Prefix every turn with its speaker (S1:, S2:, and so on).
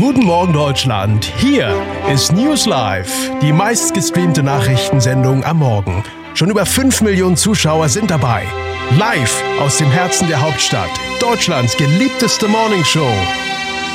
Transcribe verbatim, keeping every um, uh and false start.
S1: Guten Morgen Deutschland, hier ist News Live, die meistgestreamte Nachrichtensendung am Morgen. Schon über fünf Millionen Zuschauer sind dabei. Live aus dem Herzen der Hauptstadt, Deutschlands geliebteste Morningshow.